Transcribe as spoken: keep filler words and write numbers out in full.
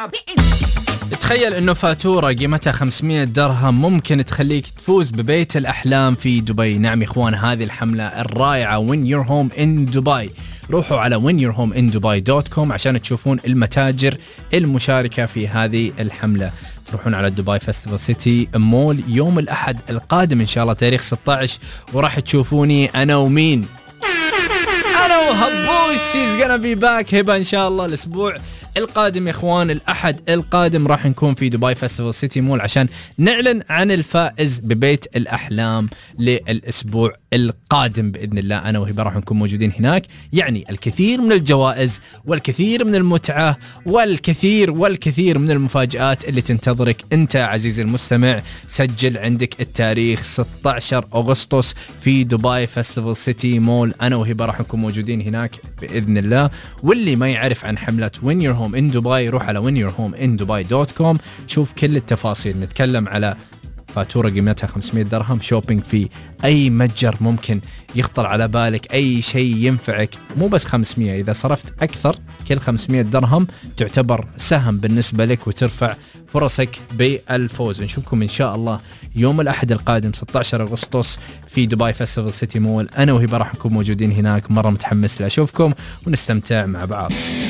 تخيل انه فاتورة قيمتها خمسمية درهم ممكن تخليك تفوز ببيت الاحلام في دبي. نعم يا اخوان، هذه الحملة الرائعة Win Your Home in Dubai. روحوا على win your home in dubai dot com عشان تشوفون المتاجر المشاركة في هذه الحملة. تروحون على دبي فيستيفال سيتي مول يوم الأحد القادم إن شاء الله تاريخ ستة عشر، وراح تشوفوني أنا ومين، أنا وهبوش. she's gonna be back هبة إن شاء الله الأسبوع القادم يا إخوان. الأحد القادم راح نكون في دبي فيستيفال سيتي مول عشان نعلن عن الفائز ببيت الأحلام للأسبوع القادم بإذن الله. أنا وهبة راح نكون موجودين هناك، يعني الكثير من الجوائز والكثير من المتعة والكثير والكثير من المفاجآت اللي تنتظرك أنت عزيزي المستمع. سجل عندك التاريخ ستة عشر أغسطس في دبي فيستيفال سيتي مول. أنا وهبة راح نكون موجودين هناك بإذن الله. واللي ما يعرف عن حملة Win Your Home in Dubai روح على win your home in dubai dot com، شوف كل التفاصيل. نتكلم على فاتورة قيمتها خمسمية درهم، شوبينج في أي متجر ممكن يخطر على بالك، أي شيء ينفعك. مو بس خمسمية، إذا صرفت أكثر كل خمسمية درهم تعتبر سهم بالنسبة لك وترفع فرصك بالفوز. نشوفكم إن شاء الله يوم الأحد القادم ستة عشر أغسطس في دبي فيستيفال سيتي مول. أنا وهبة راح نكون موجودين هناك، مرة متحمس لأشوفكم ونستمتع مع بعض.